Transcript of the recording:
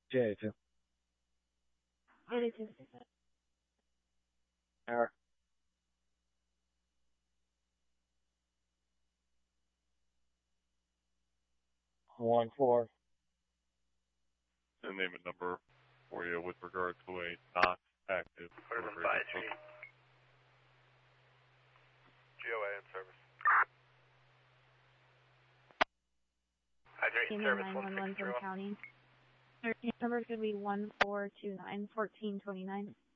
J2. 82. Error. One four. And name a number for you with regard to a not active delivery. GOA in service. Hydrate service 911 from county. Number could be 1429 1429.